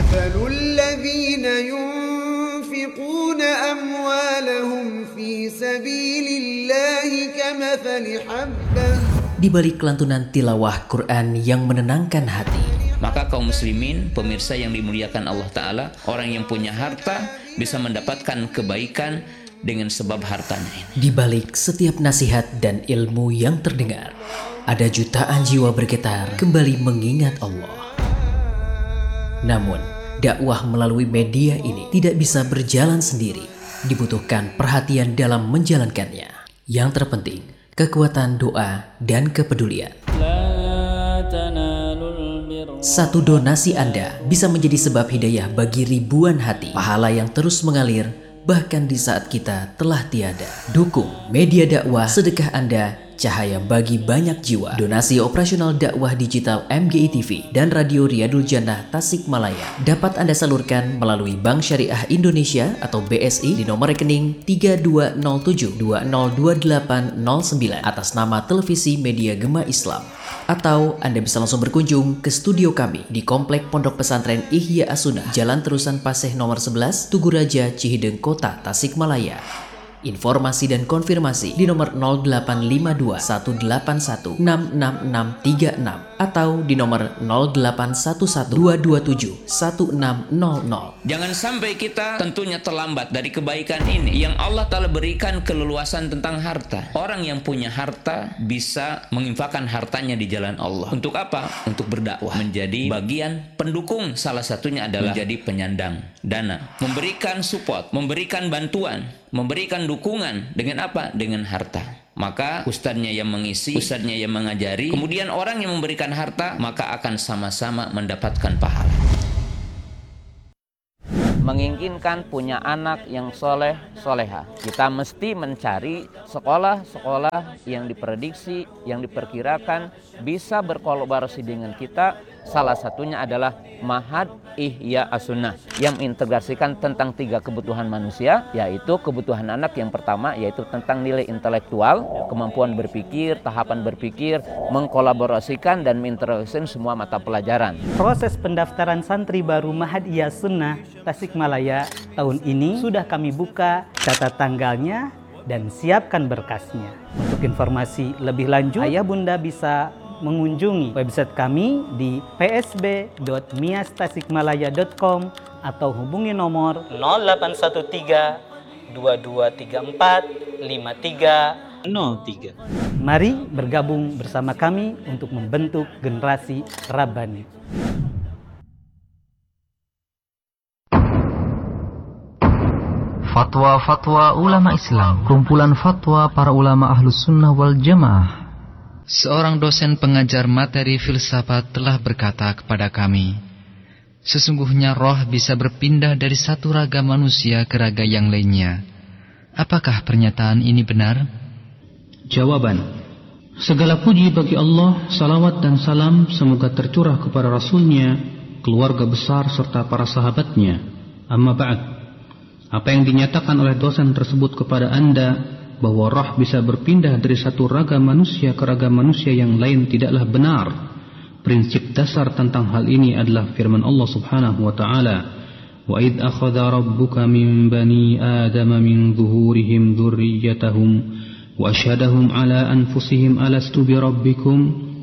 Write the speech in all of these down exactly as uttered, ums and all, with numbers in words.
فَالَّذِينَ يُنْفِقُونَ أَمْوَالَهُمْ فِي سَبِيلِ اللَّهِ كَمَثَلِ حَبَّةٍ. Di balik lantunan tilawah Quran yang menenangkan hati, maka kaum muslimin, pemirsa yang dimuliakan Allah Ta'ala, orang yang punya harta bisa mendapatkan kebaikan dengan sebab hartanya ini. Di balik setiap nasihat dan ilmu yang terdengar, ada jutaan jiwa bergetar kembali mengingat Allah. Namun, dakwah melalui media ini tidak bisa berjalan sendiri. Dibutuhkan perhatian dalam menjalankannya. Yang terpenting, kekuatan doa dan kepedulian. Satu donasi Anda bisa menjadi sebab hidayah bagi ribuan hati. Pahala yang terus mengalir bahkan di saat kita telah tiada. Dukung media dakwah, sedekah Anda cahaya bagi banyak jiwa. Donasi operasional dakwah digital M G I T V dan Radio Riyadul Jannah Tasikmalaya dapat Anda salurkan melalui Bank Syariah Indonesia atau B S I di nomor rekening tiga dua nol tujuh dua nol dua delapan nol sembilan atas nama Televisi Media Gema Islam. Atau Anda bisa langsung berkunjung ke studio kami di Komplek Pondok Pesantren Ihya As-Sunnah, Jalan Terusan Paseh nomor sebelas, Tugu Raja, Cihideng Kota, Tasikmalaya. Informasi dan konfirmasi di nomor nol delapan lima dua satu delapan satu enam enam enam tiga enam atau di nomor nol delapan satu satu dua dua tujuh satu enam nol nol. Jangan sampai kita tentunya terlambat dari kebaikan ini yang Allah Ta'ala berikan keleluasan tentang harta. Orang yang punya harta bisa menginfakkan hartanya di jalan Allah. Untuk apa? Untuk berdakwah, menjadi bagian pendukung. Salah satunya adalah menjadi penyandang dana, memberikan support, memberikan bantuan, memberikan dukungan dengan apa? Dengan harta. Maka ustadznya yang mengisi, ustadznya yang mengajari, kemudian orang yang memberikan harta, maka akan sama-sama mendapatkan pahala. Menginginkan punya anak yang soleh, soleha, kita mesti mencari sekolah-sekolah yang diprediksi, yang diperkirakan bisa berkolaborasi dengan kita. Salah satunya adalah Ma'had Ihya As-Sunnah yang mengintegrasikan tentang tiga kebutuhan manusia, yaitu kebutuhan anak yang pertama yaitu tentang nilai intelektual, kemampuan berpikir, tahapan berpikir, mengkolaborasikan dan mengintegrasikan semua mata pelajaran. Proses pendaftaran santri baru Ma'had Ihya As-Sunnah Tasikmalaya tahun ini sudah kami buka, catat tanggalnya dan siapkan berkasnya. Untuk informasi lebih lanjut, ayah bunda bisa mengunjungi website kami di p s b dot mias tasikmalaya dot com atau hubungi nomor nol delapan satu tiga dua dua tiga empat lima tiga nol tiga. Mari bergabung bersama kami untuk membentuk generasi Rabbani. Fatwa-fatwa ulama Islam, kumpulan fatwa para ulama Ahlus Sunnah wal Jamaah. Seorang dosen pengajar materi filsafat telah berkata kepada kami, sesungguhnya roh bisa berpindah dari satu raga manusia ke raga yang lainnya. Apakah pernyataan ini benar? Jawaban: segala puji bagi Allah, salawat dan salam semoga tercurah kepada Rasulnya, keluarga besar serta para sahabatnya. Amma ba'd, apa yang dinyatakan oleh dosen tersebut kepada Anda bahwa roh bisa berpindah dari satu raga manusia ke raga manusia yang lain tidaklah benar. Prinsip dasar tentang hal ini adalah firman Allah Subhanahu wa taala, "Wa id akhadha rabbuka min bani Adama min zuhurihim dzurriyyatahum wa asyhadahum ala anfusihim alastu bi rabbikum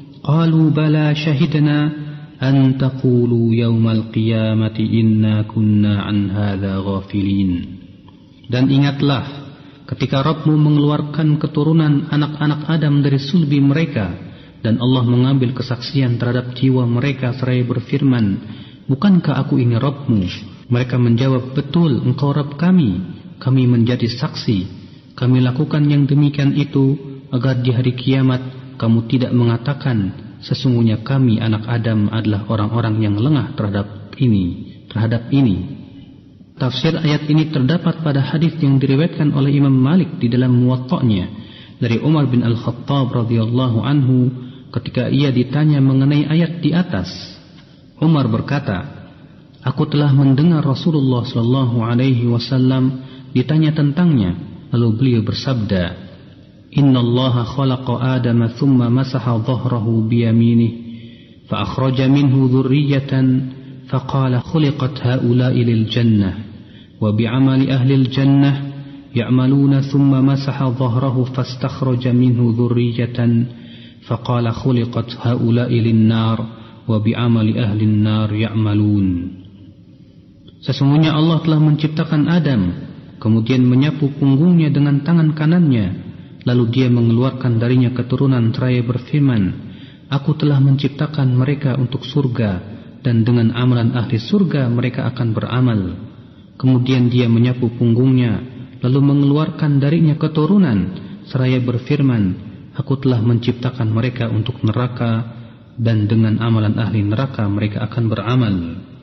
qalu bala syahidna an taqulu yaumal qiyamati inna kunna an hadza ghafilin." Dan ingatlah ketika Rabbmu mengeluarkan keturunan anak-anak Adam dari sulbi mereka, dan Allah mengambil kesaksian terhadap jiwa mereka seraya berfirman, bukankah aku ini Rabbmu? Mereka menjawab, betul, engkau Rabb kami. Kami menjadi saksi. Kami lakukan yang demikian itu agar di hari kiamat kamu tidak mengatakan, sesungguhnya kami anak Adam adalah orang-orang yang lengah terhadap ini, terhadap ini. Tafsir ayat ini terdapat pada hadis yang diriwayatkan oleh Imam Malik di dalam Muwatta'nya dari Umar bin Al-Khattab radhiyallahu anhu ketika ia ditanya mengenai ayat di atas. Umar berkata, aku telah mendengar Rasulullah sallallahu alaihi wasallam ditanya tentangnya, lalu beliau bersabda, innallaha khalaqa Adama thumma masaha dhahrahu biyaminih fa akhraja minhu dhurriyyatan فقال خلقت هؤلاء للجنة وبعمل أهل الجنة يعملون ثم مسح ظهره فاستخرج منه ذرية فقال خلقت هؤلاء للنار وبعمل أهل النار يعملون. Sesungguhnya Allah telah menciptakan Adam, kemudian menyapu punggungnya dengan tangan kanannya, lalu dia mengeluarkan darinya keturunan seraya berfirman, Aku telah menciptakan mereka untuk surga, dan dengan amalan ahli surga mereka akan beramal. Kemudian dia menyapu punggungnya, lalu mengeluarkan darinya keturunan seraya berfirman, Aku telah menciptakan mereka untuk neraka, dan dengan amalan ahli neraka mereka akan beramal.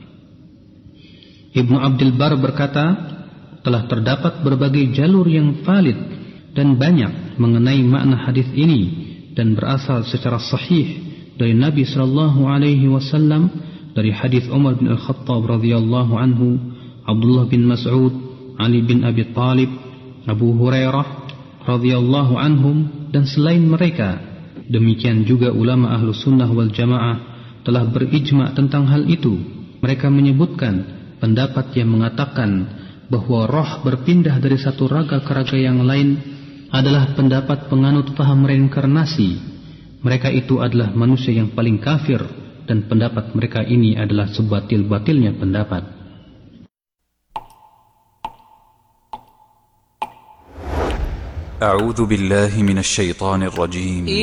Ibnu Abdul Bar berkata, telah terdapat berbagai jalur yang valid dan banyak mengenai makna hadis ini dan berasal secara sahih dari Nabi sallallahu alaihi wasallam, dari hadis Umar bin Al-Khattab radhiyallahu anhu, Abdullah bin Mas'ud, Ali bin Abi Talib, Abu Hurairah radhiyallahu anhum, dan selain mereka. Demikian juga ulama ahlu sunnah wal jamaah telah berijma' tentang hal itu. Mereka menyebutkan pendapat yang mengatakan bahwa roh berpindah dari satu raga ke raga yang lain adalah pendapat penganut paham reinkarnasi. Mereka itu adalah manusia yang paling kafir, dan pendapat mereka ini adalah sebatil-batilnya pendapat. A'udzu billahi minasy syaithanir rajim.